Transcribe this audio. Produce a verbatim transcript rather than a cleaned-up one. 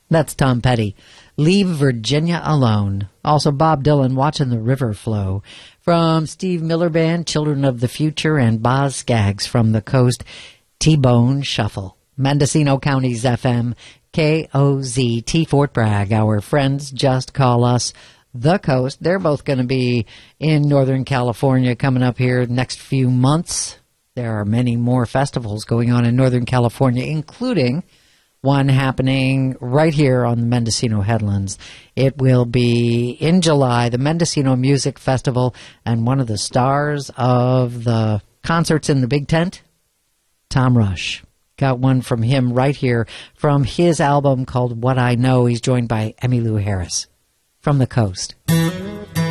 That's Tom Petty. Leave Virginia Alone. Also Bob Dylan, Watching the River Flow. From Steve Miller Band, Children of the Future, and Boz Scaggs from the Coast, T-Bone Shuffle. Mendocino County's F M, K O Z T Fort Bragg. Our friends just call us the Coast. They're both going to be in Northern California coming up here next few months. There are many more festivals going on in Northern California, including one happening right here on the Mendocino Headlands. It will be in July, the Mendocino Music Festival, and one of the stars of the concerts in the Big Tent, Tom Rush. Got one from him right here from his album called What I Know. He's joined by Emmylou Harris from the Coast.